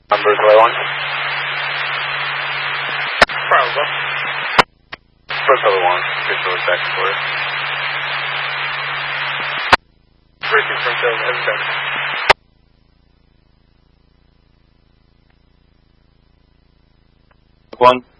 Number 1. Bravo. First other 1. Visual back and forth. Briefing from Delta, heavy back. 1.